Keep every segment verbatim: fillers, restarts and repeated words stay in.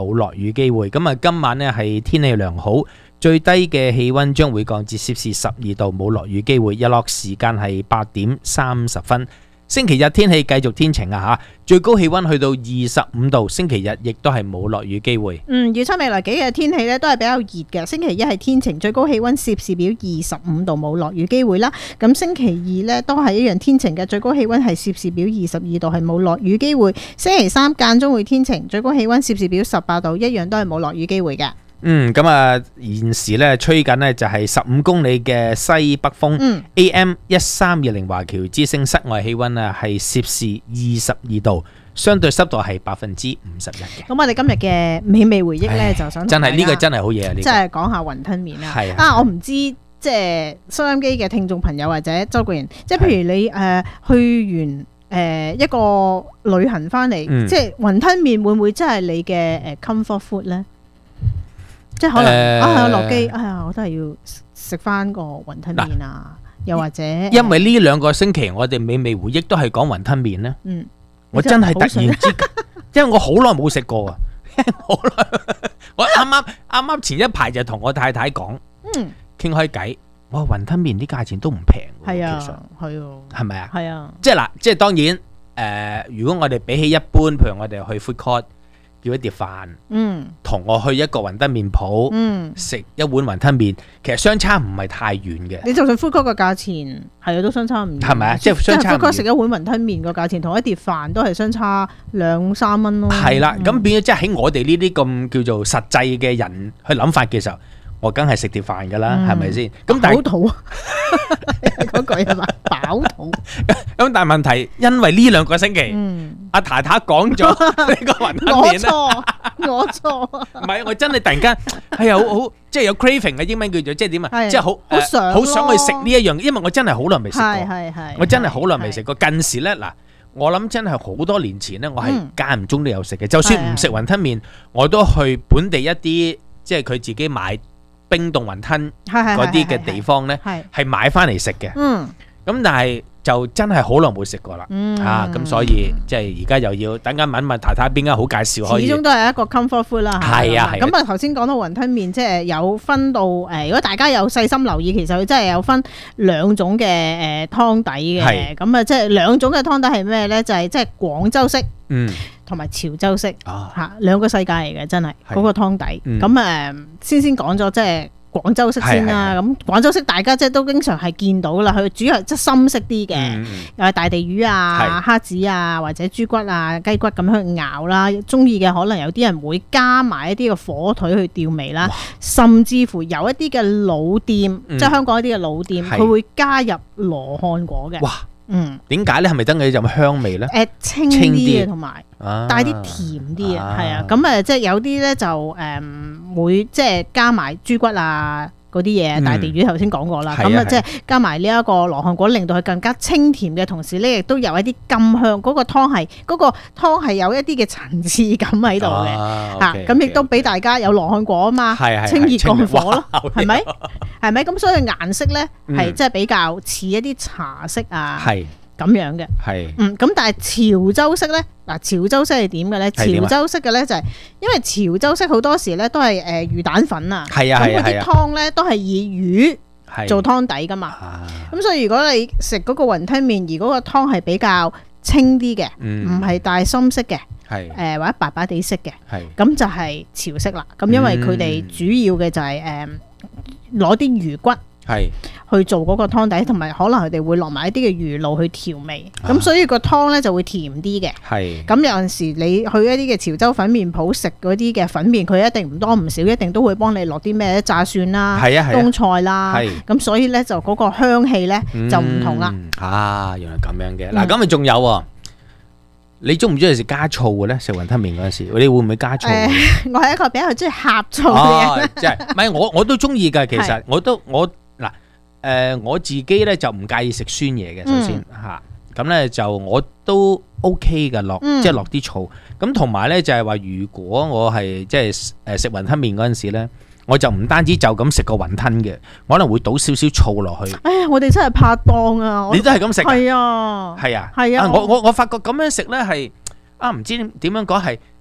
冇落雨機會。咁啊，今晚呢係天氣良好，最低嘅氣溫將會降至攝氏十二度，冇落雨機會。日落時間係八點三十分。星期日天氣繼續天晴啊吓，最高氣溫去到二十五度。星期日亦都係冇落雨機會。 嗯，預測未來幾日天氣咧都係比較熱嘅。星期一係天晴，最高氣溫攝氏表二十五度，冇落雨機會啦。咁星期二咧都係一樣天晴嘅，最高氣溫係攝氏表二十二度，係冇落雨機會。星期三間中會天晴，最高氣溫攝氏表十八度，一樣都係冇落雨機會嘅。 嗯，咁啊，現時咧吹緊呢就係十五公里嘅西北風， 嗯 ，A M 一三二零華僑之聲，室外氣溫啊係攝氏二十二度，相對濕度係百分之五十一嘅。 咁我哋今日嘅美味回憶咧，就想真係呢個真係好嘢啊！呢即係講下雲吞麵啦。 係啊， 啊，我唔知即係收音機嘅聽眾朋友或者周國賢，即係譬如你誒、呃、去完誒、呃、一個旅行翻嚟， 嗯、即係雲吞麵會唔會真係你嘅誒 comfort food 咧？即係可能、呃、啊，落機，哎呀，我都係要食翻個雲吞麵啊，又或者因為呢兩個星期我哋美味回憶都係講雲吞麵咧。 嗯， 我真係突然之間，因為我好耐冇食過啊，好耐，我啱啱啱啱前一排就同我太太講， 嗯， 傾開偈，我話雲吞麵啲價錢都唔平嘅， 係啊， 其實係啊， 係咪啊？ 係啊， 即係嗱，即係當然，誒、呃，如果我哋比起一般，譬如我哋去 food court。叫一碟飯， 嗯， 同我去一個雲吞麵鋪，嗯，食一碗雲吞麵，其實相差唔係太遠嘅。 你就算 food court 個價錢係啊，都相差唔遠， 係咪啊？即係相差唔遠。 food court 食一碗雲吞麵個價錢，同一碟飯都係相差兩三蚊咯。 係啦，咁變咗即係喺我哋呢啲咁叫做實際嘅人去諗法嘅時候，我梗係食碟飯噶啦，係咪先？咁但係飽肚啊，嗰句係嘛？飽肚。 咁但係問題，因為呢兩個星期，阿太太講咗呢個雲吞麵咧， 我錯，我錯。 唔係，我真係突然間係啊，好好即係有 craving 嘅英文叫做即係點啊？即係好好想好想去食呢一樣，因為我真係好耐未食過。 係係係。 我真係好耐未食過。近時咧嗱，我諗真係好多年前咧，我係間唔中都有食嘅。就算唔食雲吞麵，我都去本地一啲即係佢自己買冰凍雲吞嗰啲嘅地方咧，係買翻嚟食嘅。嗯。咁但係就真係好耐冇食過啦，嗯、啊咁所以即係而家又要等間問問太太邊間好介紹可以。始終都係一個 comfort food 啦。 係啊係。 咁啊頭先講到雲吞麵，即係有分到誒、呃，如果大家有細心留意，其實佢真係有分兩種嘅誒、呃、湯底嘅。咁啊即係兩種嘅湯底係咩咧？就係即係廣州式，嗯，同埋潮州式，嚇、啊、兩個世界嚟嘅，真係嗰、嗰個湯底。咁誒、嗯、先先講咗即係。廣州式先啦，咁廣州式大家即係都經常係見到啦，佢主要係即係深色啲嘅，又係大地魚啊、蝦子啊或者豬骨啊、雞骨咁樣去熬啦。中意嘅可能有啲人會加埋一啲嘅火腿去調味啦，甚至乎有一啲嘅老店，嗯、即係香港一啲嘅老店，佢會加入羅漢果嘅。哇！嗯，點解咧？係咪等佢有香味咧？誒、呃，清啲嘅，同埋帶啲甜啲嘅，係啊。咁誒，即係有啲咧就誒、嗯、會即係加埋豬骨啊嗰啲嘢，大地魚頭先講過啦。咁啊，即係加埋呢一個羅漢果，令到佢更加清甜嘅同時咧，亦都有一啲甘香。嗰、嗰個湯係嗰個湯係有一啲嘅層次感喺度嘅嚇。咁亦都俾大家有羅漢果啊嘛，清熱降火咯，係咪？係咪咁？所以顏色咧係即係比較似一啲茶色啊，係咁樣嘅。係嗯咁，但係潮州式咧嗱，潮州式係點嘅咧？潮州式嘅咧就係因為潮州式好多時咧都係誒魚蛋粉啊，咁嗰啲湯咧都係以魚做湯底噶嘛。咁所以如果你食嗰個雲吞麵，而嗰個湯係比較清啲嘅，唔係帶深色嘅，係誒或者白白地色嘅，係咁就係潮式啦。咁因為佢哋主要嘅就係誒。攞啲魚骨係去做嗰個湯底，同埋可能佢哋會落埋一啲嘅魚露去調味，咁、啊、所以個湯咧就會甜啲嘅。係咁有陣時你去一啲嘅潮州粉麵鋪食嗰啲嘅粉麵，佢一定唔多唔少，一定都會幫你落啲咩炸蒜啦、冬菜啦，咁所以咧就嗰個香氣咧就唔同啦、嗯。啊，原來咁樣嘅。嗱、嗯，咁咪仲有。你中唔中意食加醋嘅咧？食雲吞麵嗰陣時，你會唔會加醋？呃、我係一個比較中意呷醋嘅人。即係唔係我我都中意㗎。其實我都我嗱誒、呃、我自己咧就唔介意食酸嘢嘅。首先嚇咁咧就我都 OK 嘅落，即係落啲醋。咁同埋咧就係、是、話，如果我係即係誒食雲吞麵嗰陣時咧。我就唔單止就咁食個雲吞嘅，我可能會倒少少醋落去。哎呀，我哋真係拍檔啊！你都係咁食？係啊，係啊，係啊。我我我發覺咁樣食咧係啊，唔知點點樣講係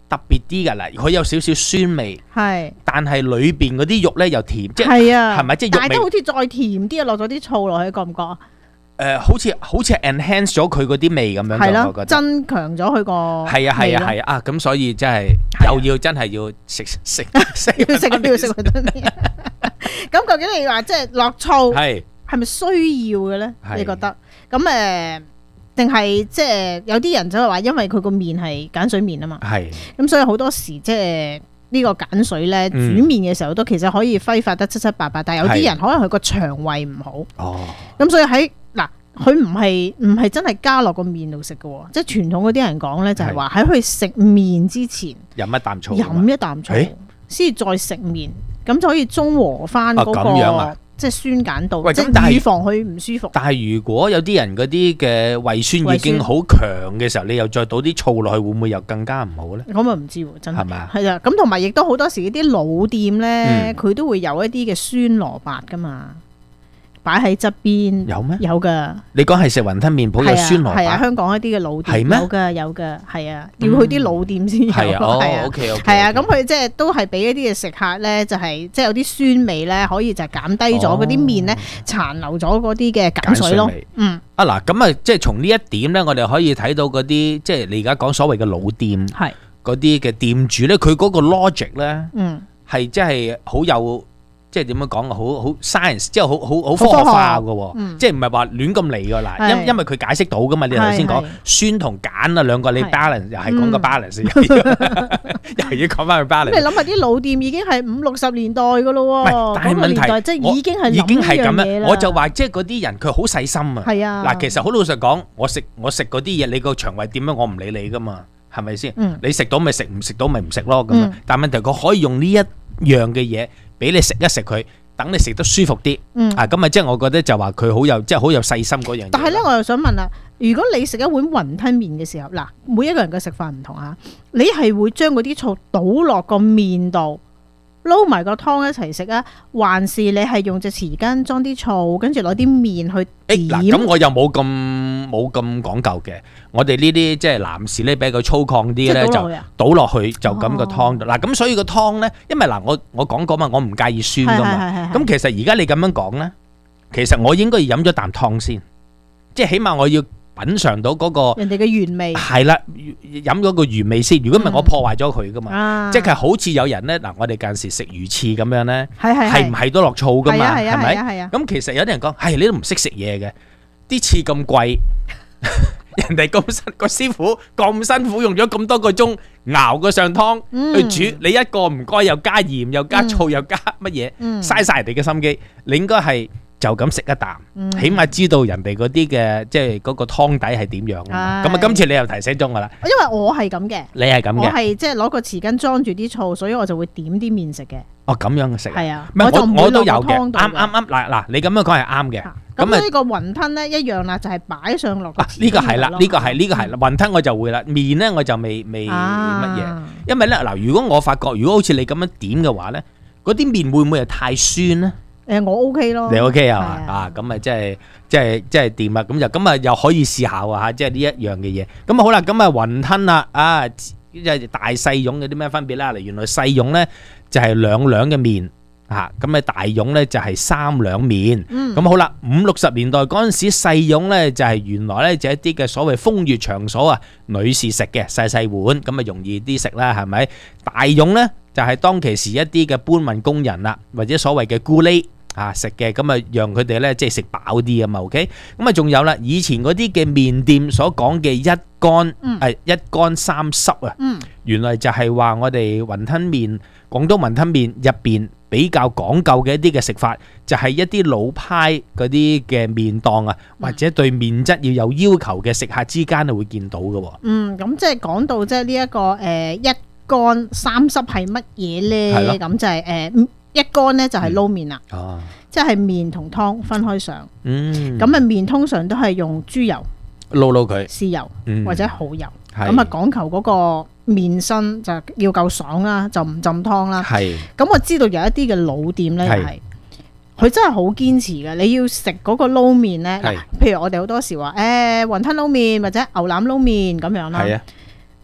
特別啲㗎啦，佢有少少酸味， 係， 但係裏邊嗰啲肉咧又甜，即係啊， 係咪即係肉味？ 但係都好似再甜啲啊，落咗啲醋落去，覺唔覺啊？ 誒，好似好似 enhance 咗佢嗰啲味咁樣， 係咯， 我覺得增強咗佢個係啊係啊係啊啊！咁所以真係又要真係要食食食要食都要食雲吞麵。咁究竟你話即係落醋係係咪需要嘅咧？你覺得咁誒？定係即係有啲人就係話，因為佢個麵係鹼水麵啊嘛， 係咁所以好多時即係呢個鹼水咧煮麵嘅時候都其實可以揮發得七七八八，但係有啲人可能佢個腸胃唔好， 哦， 咁所以喺嗱佢唔係唔係真係加落個麵度食嘅，即係傳統嗰啲人講咧就係話喺佢食麵之前飲一啖醋， 飲一啖醋先再食麵，咁就可以中和翻嗰個。即係酸鹼度，即係預防佢唔舒服。 但係如果有啲人嗰啲嘅胃酸已經好強嘅時候，你又再倒啲醋落去，會唔會又更加唔好咧？ 咁啊唔知喎，真係。係咪啊？ 係啊，咁同埋亦都好多時啲老店咧，佢、嗯、都會有一啲嘅酸蘿蔔噶嘛。擺喺側邊有咩？ 有噶。 你講係食雲吞麵鋪有酸蘿蔔？ 係啊，香港一啲嘅老店係咩？ 有噶有噶，係啊，要去啲老店先有。 係啊，哦，OK OK。 係啊，咁佢即係都係俾一啲嘅食客咧，就係即係有啲酸味咧，可以就係減低咗嗰啲麵咧殘留咗嗰啲嘅鹼水咯。嗯。啊嗱，咁啊，即係從呢一點咧，我哋可以睇到嗰啲即係你而家講所謂嘅老店，係嗰啲嘅店主咧，佢嗰個 logic 咧，嗯，係即係好有。即係點樣講啊？好好 science，即係好好好科學化嘅喎，嗯、即係唔係話亂咁嚟㗎嗱。因因為佢解釋到㗎嘛，你頭先講酸同鹼啊兩個你 balance 又係講個 balance，又要講翻個 balance。你諗下啲老店已經係五六十年代㗎咯喎， 但係問題即係已經係已經係咁樣。 我就話即係嗰啲人佢好細心啊。 係啊， 嗱，其實好老實講，我食我食嗰啲嘢，你個腸胃點樣，我唔理你㗎嘛，係咪先？嗯、你食到咪食，唔食到咪唔食咯咁、嗯、但係問題佢可以用呢一樣嘅嘢俾你食一食佢。等你食得舒服啲，嗯、啊咁啊，即係我覺得就話佢好有，即係好有細心嗰樣嘢。 但係咧，我又想問啦，如果你食一碗雲吞麵嘅時候，嗱，每一個人嘅食法唔同啊，你係會將嗰啲醋倒落個麵度，撈埋個湯一齊食啊，還是你係用隻匙羹裝啲醋，跟住攞啲麵去點？ 嗱、欸，咁我又冇咁冇咁講究嘅。我哋呢啲即係男士咧比較粗獷啲咧，就倒落去就咁個湯度。嗱、哦，咁所以個湯咧，因為嗱，我我講過嘛，我唔介意酸噶嘛。咁其實而家你咁樣講咧，其實我應該要飲咗啖湯先，即係起碼我要品嚐到嗰、那個人哋嘅原味。係啦，飲咗個原味先。如果唔係，我破壞咗佢噶嘛。 嗯、 即係好似有人咧，嗱，我哋近時食魚翅咁樣咧， 係係唔係都落醋噶嘛？係咪？ 係啊。 咁其實有啲人講，係你都唔識食嘢嘅，啲翅咁貴。人哋咁辛個師傅咁辛苦用咗咁多個鐘熬個上湯去煮，嗯、你一個唔該又加鹽又加醋、嗯、又加乜嘢，嘥晒、嗯、人哋嘅心機。你應該係就咁食一啖，嗯、起碼知道人哋嗰啲嘅即係嗰個湯底係點樣。咁啊、哎，今次你又提醒咗我啦。 因為我係咁嘅， 你係咁嘅， 我係即係攞個匙羹裝住啲醋，所以我就會點啲麵食嘅。 哦，咁樣嘅食係啊， 我就我都有嘅，啱啱啱嗱嗱，你咁樣講係啱嘅。 咁呢個雲吞咧一樣啦，就係擺上落。 呢個係啦，呢個係呢個係啦，雲吞我就會啦，麵咧我就未未乜嘢，因為咧嗱，如果我發覺如果好似你咁樣點嘅話咧，嗰啲麵會唔會係太酸咧？ 誒，我 OK 咯， 你 OK 係嘛？啊，咁啊，即係即係即係掂啊，咁就咁啊，又可以試下喎嚇，即係呢一樣嘅嘢。咁啊好啦，咁啊雲吞啦，啊即係大細蓉有啲咩分別啦？嚟原來細蓉咧就係兩兩嘅麵。嚇，咁啊大蓉咧就係三兩麵，咁、嗯、好啦，五六十年代嗰陣時細蓉咧就係原來咧就一啲嘅所謂風月場所啊，女士食嘅細細碗，咁啊容易啲食啦，係咪？大蓉咧就係當其時一啲嘅搬運工人啦，或者所謂嘅咕喱啊食嘅，咁啊讓佢哋咧即係食飽啲啊嘛 ，OK？咁啊仲有啦，以前嗰啲嘅麵店所講嘅一乾係、嗯、一乾三濕啊，嗯、原來就係話我哋雲吞麵廣東雲吞麵入邊。比較講究嘅一啲嘅食法，就係、是、一啲老派嗰啲嘅麵檔啊，或者對麵質要有要求嘅食客之間啊，會見到嘅。 嗯，咁即係講到即係呢一個誒、呃、一乾三濕係乜嘢咧？咁就係、是、誒、呃、一乾咧就係撈麵啦，嗯啊、即係麵同湯分開上。嗯，咁啊麵通常都係用豬油撈撈佢， 豉油、嗯、或者蠔油，咁啊是講求嗰個麵身就要夠爽啦，就唔浸湯啦。係是， 咁我知道有一啲嘅老店咧，係佢是真係好堅持嘅。你要食嗰個撈麵咧，是譬如我哋好多時話誒雲吞撈麵或者牛腩撈麵咁樣啦。係啊，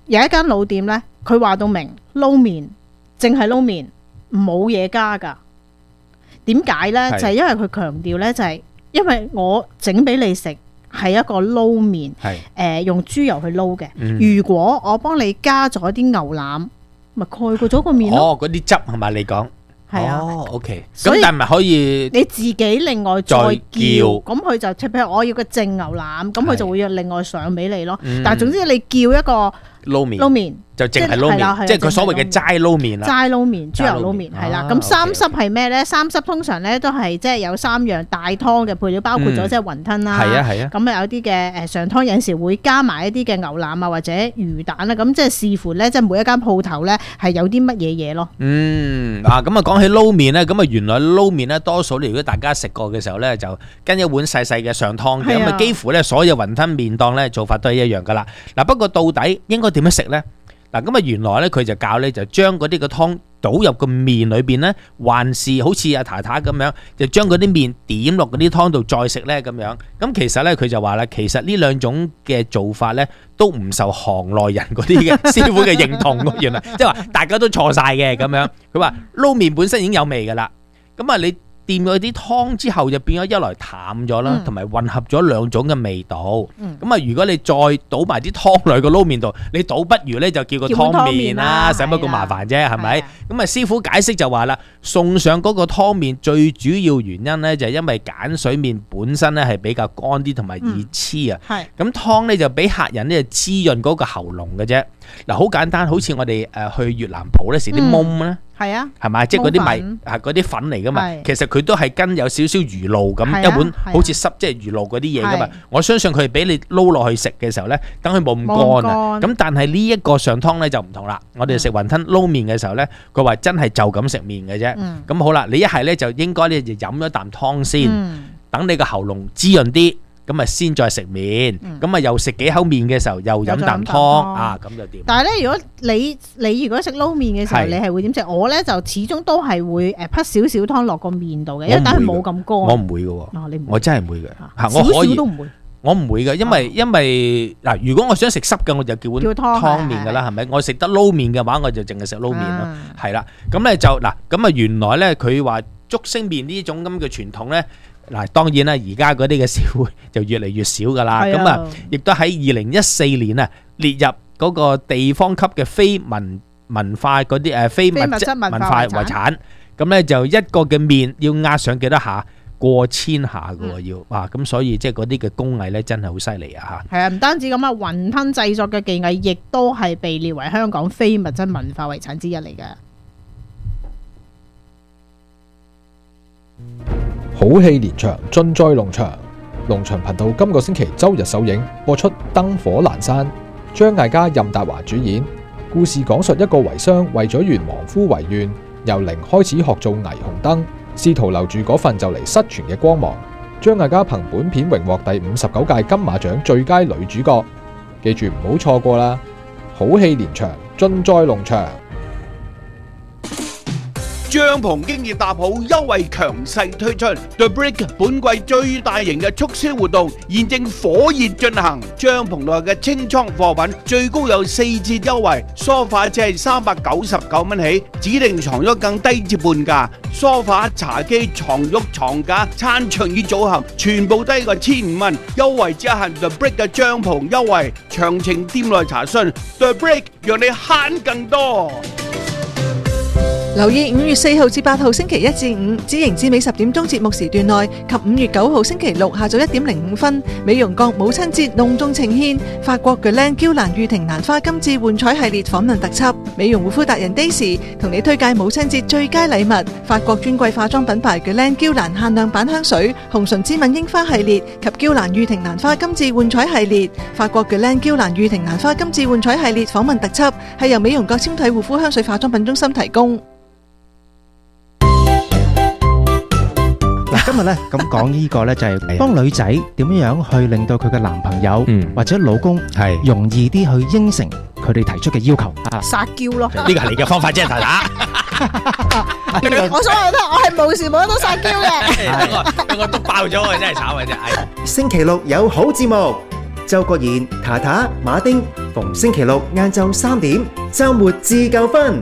有一間老店咧，佢話到明撈麵，淨係撈麵，冇嘢加㗎。點解咧？就係因為佢強調咧，就係因為我整俾你食係一個撈麵，誒、呃、用豬油去撈嘅。嗯、如果我幫你加咗啲牛腩，咪蓋過咗個麵咯。 哦，嗰啲汁係咪你講？ 係啊。 哦 ，OK。咁但係咪可以你自己另外再叫？咁佢就譬如我要個淨牛腩，咁佢就會要另外上俾你咯。嗯、但係總之你叫一個撈麵， 撈麵。就淨係撈麵，即係佢所謂嘅齋撈麵啦。 齋撈麵、豬油撈麵係啦。咁三濕係咩咧？三濕通常咧都係即係有三樣大湯嘅配料，包括咗即係雲吞啦。 係啊係啊。咁啊有啲嘅誒上湯有陣時會加埋一啲嘅牛腩啊或者魚蛋啦。咁即係視乎咧，即係每一間鋪頭咧係有啲乜嘢嘢咯。嗯啊，咁啊講起撈麵咧，咁啊原來撈麵咧多數如果大家食過嘅時候咧，就跟一碗細細嘅上湯嘅，咁啊幾乎咧所有雲吞麵檔咧做法都係一樣噶啦。嗱不過到底應該點樣食咧？嗱咁啊，原來咧佢就教咧就將嗰啲個湯倒入個麵裏邊咧，還是好似阿太太咁樣，就將嗰啲麵點落嗰啲湯度再食咧咁樣。咁其實咧佢就話啦，其實呢兩種嘅做法咧都唔受行內人嗰啲嘅師傅嘅認同嘅，原來即係話大家都錯晒嘅咁樣。佢話撈麵本身已經有味噶啦，咁啊你掂咗啲湯之後就變咗一來淡咗啦，同埋、嗯、混合咗兩種嘅味道。咁啊、嗯，如果你再倒埋啲湯落去個撈麵度，你倒不如咧就叫個湯麵啦，使乜咁麻煩啫？係咪？咁啊，師傅解釋就話啦，送上嗰個湯麵最主要原因咧就係因為鹼水麵本身咧係比較乾啲同埋易黐啊。係、嗯。咁湯咧就俾客人咧滋潤嗰個喉嚨嘅啫。嗱，好簡單，好似我哋誒去越南鋪咧食啲檬咧。係啊，係咪？即係嗰啲米係嗰啲粉嚟噶嘛？其實佢都係跟有少少魚露咁一碗，好似濕即係魚露嗰啲嘢噶嘛。我相信佢係俾你撈落去食嘅時候咧，等佢冇咁乾啊。咁但係呢一個上湯咧就唔同啦。我哋食雲吞撈麵嘅時候咧，佢話真係就咁食麵嘅啫。咁好啦，你一係咧就應該咧就飲咗啖湯先，等你個喉嚨滋潤啲。咁啊，先再食麵，咁啊、嗯、又食幾口麵嘅時候，又飲啖湯啊，咁就掂。但係咧，如果你你如果食撈麵嘅時候，是你係會點食？我咧就始終都係會誒潑少少湯落個麵度嘅，因為等佢冇咁乾。我唔會嘅喎，啊、你我真係唔會嘅。嚇，我可以少少都唔會。我唔會嘅，因為、啊、因為嗱，如果我想食濕嘅，我就叫碗湯麵㗎啦，係咪？我食得撈麵嘅話，我就淨係食撈麵咯，係啦、啊。咁咧就嗱，咁啊原來咧佢話竹升麵呢種咁嘅傳統咧。嗱，當然啦，而家嗰啲嘅師傅就越嚟越少噶啦，咁啊，亦都喺二零一四年啊列入嗰個地方級嘅非文文化嗰啲誒非物質文化遺產，咁咧就一個嘅麵要壓上幾多下？過千下嘅喎要，哇！咁所以即係嗰啲嘅工藝咧真係好犀利啊嚇！係啊，唔單止咁啊，雲吞製作嘅技藝亦都係被列為香港非物質文化遺產之一嚟嘅。 好戲連場，盡在龍翔。龍翔頻道今個星期周日首映播出《燈火闌珊》，張艾嘉、任達華主演。故事講述一個遺孀為咗圓亡夫遺願，由零開始學做霓虹燈，試圖留住嗰份就嚟失傳嘅光芒。張艾嘉憑本片榮獲第五十九屆金馬獎最佳女主角，記住唔好錯過啦！好戲連場，盡在龍翔。 帳篷經已搭好，優惠強勢推出 The Brick 本季最大型嘅促銷活動現正火熱進行，帳篷內嘅清倉貨品最高有四折優惠，梳化只係三百九十九蚊起，指定床褥更低至半價，梳化、茶几、床褥、床架、餐桌椅組合全部低過千五蚊，優惠只限 The Brick 嘅帳篷優惠，詳情店內查詢。The Brick 讓你慳更多。 留意五月四號至八號星期一至五，紫瑩至美十點鐘節目時段內及五月九號星期六下晝一點零五分，美容閣母親節隆重呈獻法國巨靚嬌蘭御庭蘭花金致換彩系列訪問特輯，美容護膚達人 Daisy 同你推介母親節最佳禮物，法國專櫃化妝品牌巨靚嬌蘭限量版香水、紅唇之吻櫻花系列及嬌蘭御庭蘭花金致換彩系列，法國巨靚嬌蘭御庭蘭花金致換彩系列訪問特輯係由美容閣纖體護膚香水化妝品中心提供。 今日咧咁講呢個咧就係幫女仔點樣樣去令到佢嘅男朋友或者老公係容易啲去應承佢哋提出嘅要求啊， 撒嬌咯， 呢個係你嘅方法啫，太太。 我所有都我係無時無刻都撒嬌嘅， 我我都爆咗，我真係慘啊！真係。 星期六有好節目， 周國賢、塔塔、馬丁，逢星期六晏晝三點，週末自夠分。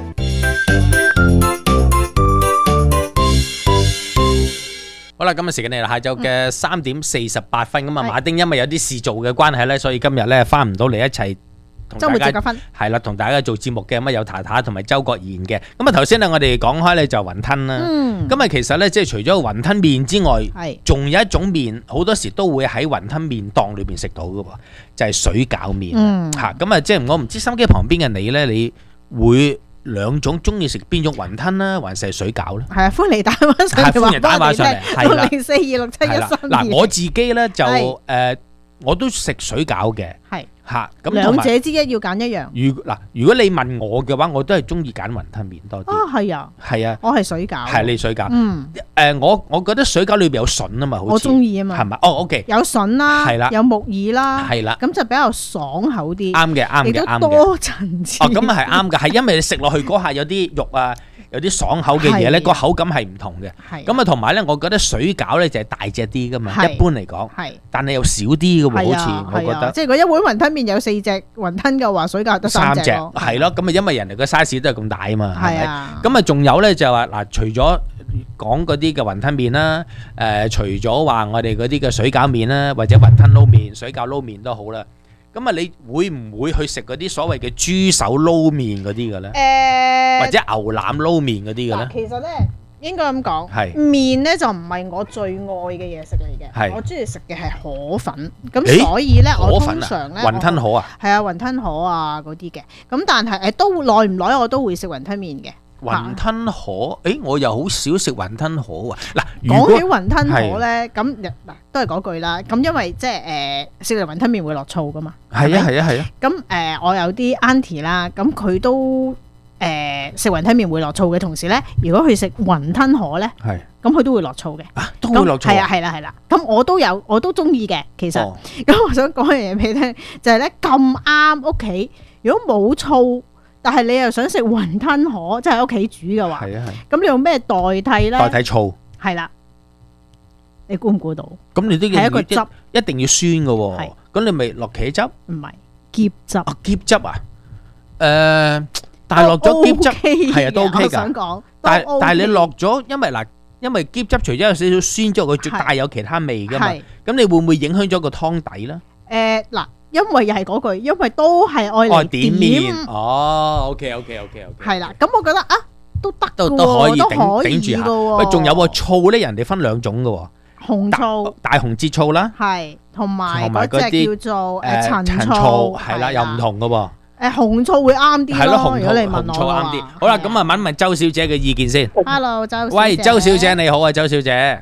好啦，今日時間嚟到下晝嘅三點四十八分，咁啊馬丁因為有啲事做嘅關係咧，所以今日咧翻唔到嚟一齊同大家週末自夠分係啦，同大家做節目嘅咁啊有塔塔同埋周國賢嘅。咁啊頭先咧我哋講開咧就雲吞啦，咁啊其實咧即係除咗雲吞麵之外，仲有一種麵好多時都會喺雲吞麵檔裏邊食到嘅喎，就係水餃麵嚇。咁啊即係我唔知心機旁邊嘅你咧，你會兩種中意食邊種雲吞啦，還是係水餃咧？ 係啊，歡迎打電話上嚟， 歡迎打電話上嚟，係啦， 零四二六七一三二。 嗱，我自己咧就誒，我都食水餃嘅， 係嚇咁。 兩者之一要揀一樣。 如嗱，如果你問我嘅話，我都係中意揀雲吞麵多啲。 啊，係啊， 係啊， 我係水餃。 係你水餃。 嗯。 誒，我我覺得水餃裏邊有筍啊嘛，好似。 我中意啊嘛。 係咪？哦，OK。 有筍啦， 係啦， 有木耳啦， 係啦， 咁就比較爽口啲。 啱嘅，啱嘅，啱嘅。 亦都多層次。 哦，咁啊係啱嘅，係因為你食落去嗰下有啲肉啊，有啲爽口嘅嘢咧，個口感係唔同嘅。係。咁啊，同埋咧，我覺得水餃咧就係大隻啲噶嘛，一般嚟講。係。但係又少啲嘅喎，好似我覺得。 即係如果一碗雲吞麵有四隻雲吞嘅話，水餃得三隻咯。 係咯，咁啊，因為人哋個 size 都係咁大啊嘛。 係啊。 咁啊，仲有咧就係話嗱，除咗講嗰啲嘅雲吞麵啦，誒，除咗話我哋嗰啲嘅水餃麵啦，或者雲吞撈麵、水餃撈麵都好啦。咁啊，你會唔會去食嗰啲所謂嘅豬手撈麵嗰啲嘅咧？誒，或者牛腩撈麵嗰啲嘅咧？ 其實咧，應該咁講， 係麵咧就唔係我最愛嘅嘢食嚟嘅。 係， 我中意食嘅係河粉。咁所以咧，我通常咧， 雲吞河啊， 係啊，雲吞河啊嗰啲嘅。咁但係誒，都耐唔耐我都會食雲吞麵嘅。 雲吞河，誒，我又好少食雲吞河啊！嗱， 講起雲吞河咧，咁嗱都係嗰句啦。咁因為即係誒食嚟雲吞麵會落醋噶嘛。 係啊係啊係啊。 咁誒，我有啲 auntie 啦，咁佢都誒食雲吞麵會落醋嘅同時咧，如果佢食雲吞河咧，係咁佢都會落醋嘅。啊，都會落醋。係啊係啦係啦。咁我都有，我都中意嘅。其實，咁我想講一樣嘢俾你聽，就係咧咁啱屋企，如果冇醋。但係你又想食雲吞河，即係喺屋企煮嘅話，係啊係。咁你用咩代替咧？ 代替醋。係啦，你估唔估到？ 咁你都係一個汁， 一定要酸嘅喎。係。咁你咪落茄汁？ 唔係，澀汁。 啊，澀汁啊？誒，但係落咗澀汁，係啊，都 OK 㗎。我想講，但係但係你落咗，因為嗱，因為澀汁除咗有少少酸之外，佢仲帶有其他味㗎嘛。係。咁你會唔會影響咗個湯底咧？誒嗱。因為又係嗰句，因為都係愛嚟點麵。 哦 ，OK OK OK OK。 係啦，咁我覺得啊，都得都都可以頂頂住下。喂，仲有個醋咧，人哋分兩種嘅喎。紅醋、大紅浙醋啦，係同埋嗰隻叫做誒陳醋，係啦，又唔同嘅喎。誒紅醋會啱啲咯，如果你問我。紅醋啱啲。好啦，咁啊問一問周小姐嘅意見先。 Hello，周小姐。 喂，周小姐你好啊，周小姐。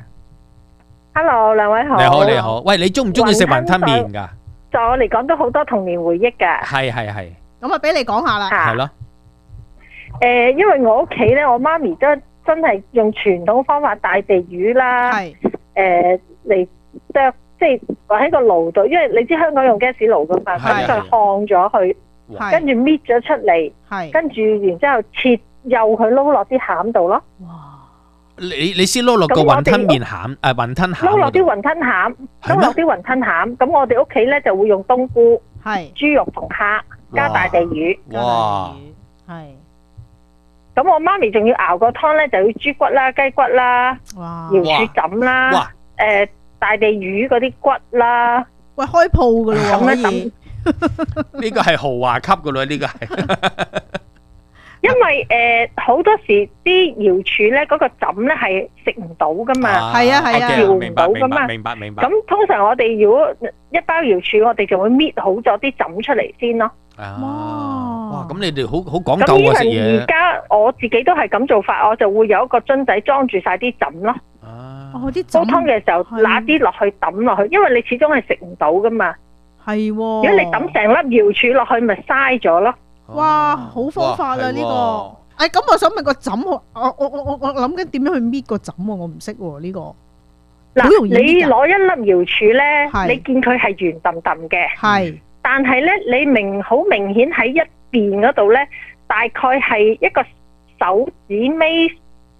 Hello，兩位好。 你好，你好。喂，你中唔中意食雲吞麵㗎？ 就我嚟講都好多童年回憶㗎。 係係係。 咁啊，俾你講下啦。 係咯。 誒，因為我屋企咧，我媽咪都真係用傳統方法大地魚啦，誒嚟剁，即係喺個爐度，因為你知香港用 gas 爐㗎嘛，咁就烘咗佢，跟住搣咗出嚟，跟住然之後切幼佢撈落啲餡度咯。 你你先撈落個雲吞麵餡，誒雲吞餡撈落啲雲吞餡，撈落啲雲吞餡。咁我哋屋企咧就會用冬菇、係豬肉同蝦加大地魚。 哇！ 係。 咁我媽咪仲要熬個湯咧，就要豬骨啦、雞骨啦、瑤柱枕啦、誒大地魚嗰啲骨啦。 喂，開鋪噶咯喎！ 咁樣呢個係豪華級噶咯，呢個係。 因為誒好多時啲瑤柱咧，嗰個枕咧係食唔到噶嘛， 係啊係啊， 調唔到噶嘛。 明白明白。 咁通常我哋如果一包瑤柱，我哋就會搣好咗啲枕出嚟先咯。 哇！哇！咁你哋好好講究啊食嘢。 而家我自己都係咁做法，我就會有一個樽仔裝住晒啲枕咯。 啊！哦，啲煲湯嘅時候揦啲落去抌落去，因為你始終係食唔到噶嘛。 係。如果你抌成粒瑤柱落去，咪嘥咗咯。 哇，好方法啊呢個！誒，咁我想問個枕，我我我我我諗緊點樣去搣個枕喎？我唔識喎呢個。 嗱，你攞一粒瑤柱咧，你見佢係圓揼揼嘅，係。但係咧，你明好明顯喺一邊嗰度咧，大概係一個手指尾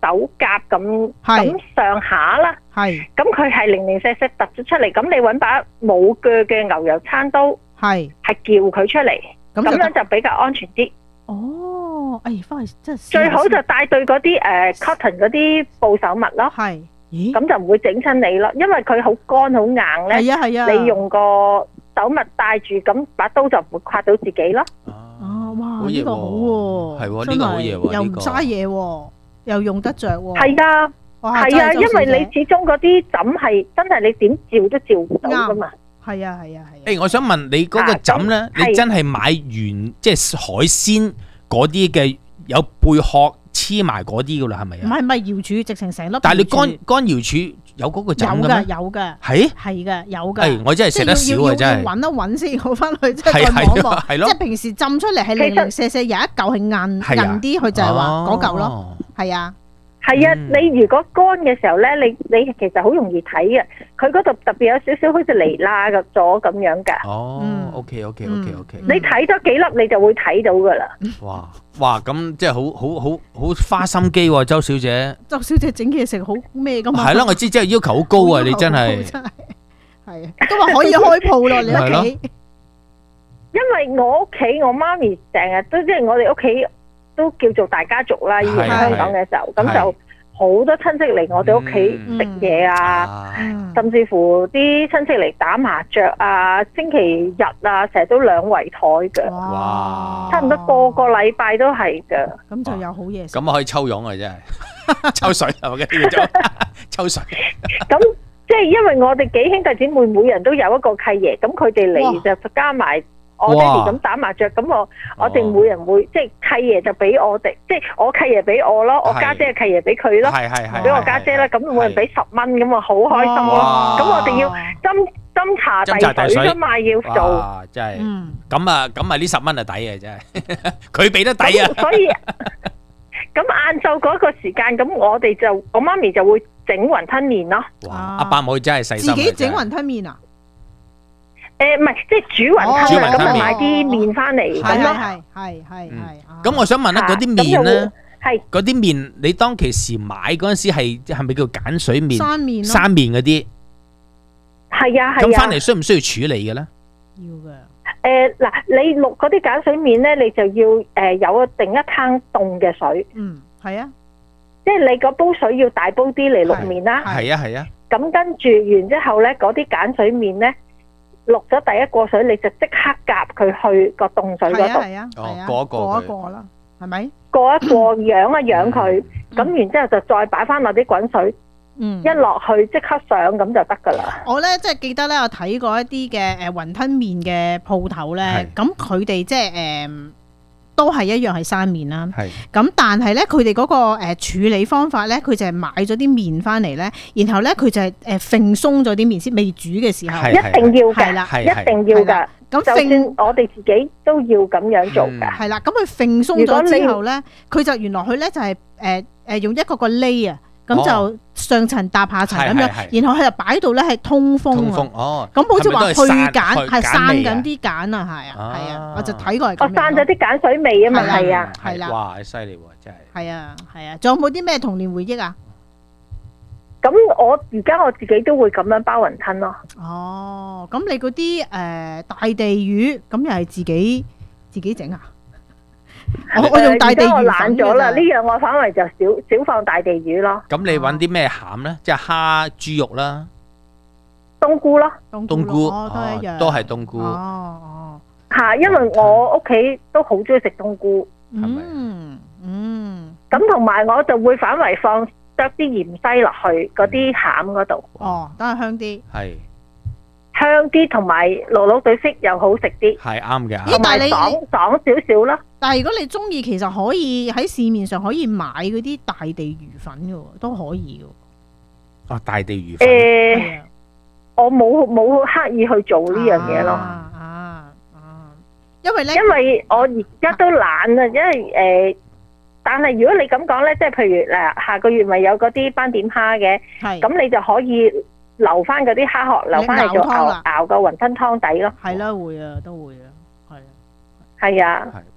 手甲咁咁上下啦。 係。 咁佢係零零舍舍突咗出嚟，咁你揾把冇鋸嘅牛油餐刀， 係係撬佢出嚟，咁樣就比較安全啲。 哦，哎，翻去真係最好就帶對嗰啲誒 cotton 嗰啲布手襪咯。 係。咦？ 咁就唔會整親你咯，因為佢好乾好硬咧。 係啊係啊。 你用個手襪戴住，咁把刀就唔會刮到自己咯。 哦，哇！呢個好喎， 係喎，呢個好嘢喎， 又唔嘥嘢喎，又用得着喎。 係啊，係啊，因為你始終嗰啲枕係真係你點照都照唔到噶嘛。 係啊係啊係。 誒，我想問你嗰個枕咧，你真係買原即係海鮮嗰啲嘅有貝殼黐埋嗰啲噶啦，係咪啊？ 唔係唔係瑤柱，直情成粒。 但係你乾乾瑤柱有嗰個枕嘅咩？ 有㗎， 係係㗎，有㗎。 誒，我真係食得少啊，真係。 要揾一揾先，好翻去即係再望一望。 係咯。 即係平時浸出嚟係零零舍舍有一嚿係硬硬啲，佢就係話嗰嚿咯。係啊。 係啊，你如果乾嘅時候咧，你你其實好容易睇嘅，佢嗰度特別有少少好似泥拉咗咁樣㗎。 哦，OK OK OK OK。 你睇咗幾粒，你就會睇到㗎啦。 哇哇，咁即係好好好好花心機喎，周小姐。 周小姐整嘢食好咩㗎嘛？ 係咯，我知，即係要求好高啊！你真係。 真係。係啊，今日可以開鋪咯，你屋企。 因為我屋企我媽咪成日都即係我哋屋企。都叫做大家族啦，以前香港嘅時候，咁就好多親戚嚟我哋屋企食嘢啊，甚至乎啲親戚嚟打麻雀啊，星期日啊，成日都兩圍台嘅， 哇！ 差唔多個個禮拜都係嘅， 咁就有好嘢食。 咁可以抽傭啊，真係抽水係咪嘅叫做抽水？ 咁即係因為我哋幾兄弟姊妹每人都有一個契爺，咁佢哋嚟就加埋。我爹哋咁打麻雀，咁我我哋每人會即係契爺就俾我哋，即係我契爺俾我咯，我家姐嘅契爺俾佢咯，俾我家姐啦，咁每人俾十蚊，咁啊好開心咯。咁我哋要斟斟茶遞水噶嘛，要做。 真係，咁啊咁啊呢十蚊啊抵嘅真係，佢俾得抵啊。 所以咁晏晝嗰個時間，咁我哋就我媽咪就會整雲吞麵咯。 哇！阿伯母真係細心。 自己整雲吞麵啊？ 誒，唔係，即係煮雲吞啊，咁啊買啲麵翻嚟咁咯。 係係係係。 咁我想問咧，嗰啲麵咧， 係嗰啲麵，你當其時買嗰陣時係係咪叫鹼水麵？ 生麵咯。 生麵嗰啲。 係啊係啊。 咁翻嚟需唔需要處理嘅咧？ 要嘅。 誒嗱，你淥嗰啲鹼水麵咧，你就要誒有定一羹凍嘅水。 嗯，係啊。 即係你嗰煲水要大煲啲嚟淥麵啦。 係啊係啊。 咁跟住完之後咧，嗰啲鹼水麵咧。淥咗第一個水，你就即刻夾佢去個凍水嗰度。 係啊，係啊， 過一過過一過啦，係咪？ 過一過，養一養佢，咁然之後就再擺翻落啲滾水， 嗯，一落去即刻上咁就得噶啦。 我咧即係記得咧，我睇過一啲嘅誒雲吞麵嘅鋪頭咧，咁佢哋即係誒都係一樣係生麵啦。係。咁但係咧，佢哋嗰個誒處理方法咧，佢就係買咗啲麵翻嚟咧，然後咧佢就係誒揈鬆咗啲麵先，未煮嘅時候， 一定要㗎，一定要㗎。咁就算我哋自己都要咁樣做㗎。係啦， 咁佢揈鬆咗之後咧，佢就原來佢咧就係誒誒用一個個 layer。咁就上層搭下層咁樣，然後佢就擺到咧係通風啊。咁好似話去鹼，係散緊啲鹼啊，係啊，係啊，我就睇過係咁樣。 我散咗啲鹼水味啊嘛，係啊， 係啦。 哇，犀利喎，真係。 係啊，係啊，仲有冇啲咩童年回憶啊？ 咁我而家我自己都會咁樣包雲吞咯。 哦，咁你嗰啲誒大地魚，咁又係自己自己整啊？我我用大地魚懶咗啦，呢樣我反為就少少放大地魚咯。 咁你揾啲咩餡咧？即係蝦、豬肉啦， 冬菇咯， 冬菇都一樣， 都係冬菇。 哦哦， 嚇，因為我屋企都好中意食冬菇， 係咪？ 嗯嗯。 咁同埋我就會反為放得啲芫茜落去嗰啲餡嗰度。 哦，都係香啲。 係。 香啲同埋滷滷對色又好食啲， 係啱嘅。 咦？但係你爽爽少少啦。 但係如果你中意，其實可以喺市面上可以買嗰啲大地魚粉嘅，都可以嘅。 啊，大地魚粉。 誒，我冇冇刻意去做呢樣嘢咯。 啊啊啊！因為咧， 因為我而家都懶啊，因為誒，但係如果你咁講咧，即係譬如嗱，下個月咪有嗰啲斑點蝦嘅，咁你就可以。留翻嗰啲蝦殼，留翻嚟做熬熬個雲吞湯底咯。 係啦，會啊，都會啊，係啊， 係啊。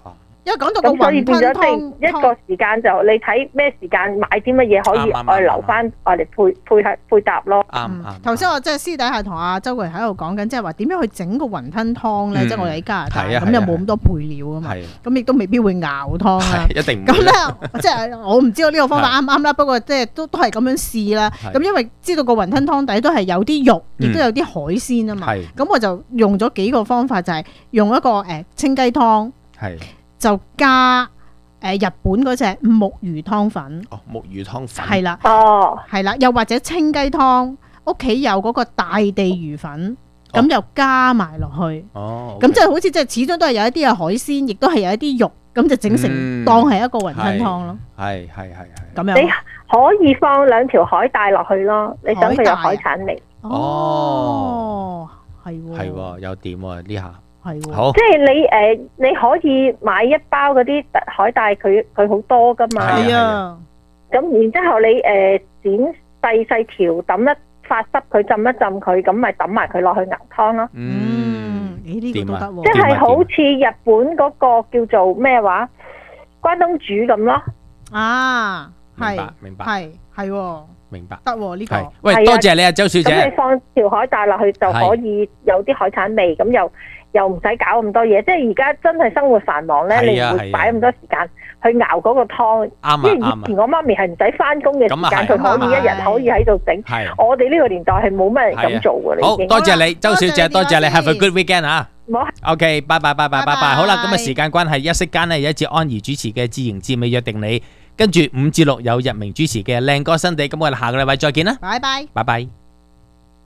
因為講到個咁所以雲吞變咗即湯係一個時間就你睇咩時間買啲乜嘢可以啱啱啱愛留翻愛嚟配配合配搭咯。 啱嗯啱。 頭先我即係私底下同阿周國賢喺度講緊，即係話點樣去整個雲吞湯咧？ 嗯即係我哋喺加拿大係啊咁又係啊冇咁多配料啊嘛， 係咁亦都未必會熬湯啦。 係一定唔咁會啦。 咧，即係我唔知道呢個方法啱唔啱啦。不過即係都都係咁樣試啦。 係咁因為知道個雲吞湯底都係有啲肉，亦都嗯有啲海鮮啊嘛。 係咁我就用咗幾個方法，就係用一個誒清雞湯， 係就加誒日本嗰隻木魚湯粉， 哦，木魚湯粉係啦， 哦， 係啦，又或者清雞湯，屋企有嗰個大地魚粉，咁又加埋落去。 哦， 咁即係好似即係始終都係有一啲係海鮮，亦都係有一啲肉，咁就整成嗯當係一個雲吞湯咯。 係係係係。 咁你樣可以放兩條海帶落去咯，你等佢有海海帶產味。 哦，係喎， 係喎，有點喎呢下。 係喎， 好即係你誒、呃，你可以買一包嗰啲海帶，佢佢好多噶嘛。 係啊， 咁然之後你誒、呃、剪細細條，揼一發濕佢，浸一浸佢，咁咪揼埋佢落去熬湯咯。 嗯，咦呢個都得喎， 即係好似日本嗰個叫做咩話關東煮咁咯。 啊，係明白明白係係喎， 明白。 得喎呢個係，喂， 係啊多謝你啊，周小咁你姐。 放條海帶落去就可以有啲海產味，咁又又唔使搞咁多嘢。即係而家真係生活繁忙咧，你唔會係啊係啊擺咁多時間去熬嗰個湯。 啱啊因為以啱啊。 前我媽咪係唔使翻工嘅時咁啊係間，佢可以一日可以喺度整。 係。 我哋呢個年代係冇乜人咁做㗎啦， 好已經。 多謝你，周小姐， 多謝你多謝你，Have a good weekend 啊冇 ！OK，拜拜拜拜拜拜拜拜。好啦，咁啊時間關係，一息間呢有一節安怡主持嘅《自言自美約定你》，跟住五至六有日明主持嘅靚歌新地。咁我哋下個禮拜再見啦， 拜拜。 拜拜。